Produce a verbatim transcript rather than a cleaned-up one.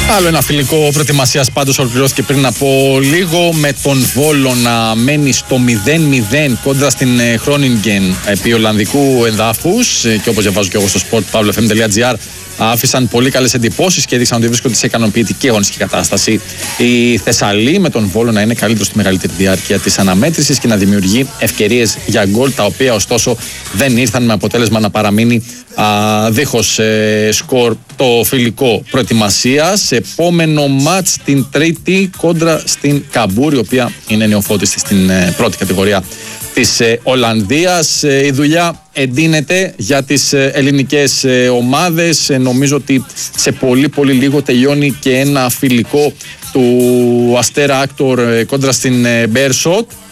Άλλο ένα φιλικό προετοιμασίας πάντως ολοκληρώθηκε πριν από λίγο, με τον Βόλο να μένει στο μηδέν μηδέν κόντρα στην Groningen επί Ολλανδικού εδάφους, και όπως διαβάζω και εγώ στο sport pavlo f m dot g r άφησαν πολύ καλές εντυπώσεις και έδειξαν ότι βρίσκονται σε ικανοποιητική αγωνιστική κατάσταση. Η Θεσσαλή με τον Βόλο να είναι καλύτερο στη μεγαλύτερη διάρκεια της αναμέτρησης και να δημιουργεί ευκαιρίες για γκολ, τα οποία ωστόσο δεν ήρθαν, με αποτέλεσμα να παραμείνει α, δίχως ε, σκορ το φιλικό προετοιμασίας. Επόμενο μάτς την Τρίτη κόντρα στην Καμπούρη, η οποία είναι νεοφώτιστη στην ε, πρώτη κατηγορία της ε, Ολλανδίας. Ε, η δουλειά εντείνεται για τις ε, ελληνικές ε, ομάδες. Ε, νομίζω ότι σε πολύ πολύ λίγο τελειώνει και ένα φιλικό του Αστέρα Άκτορ ε, κόντρα στην ε, Μπέρσοτ.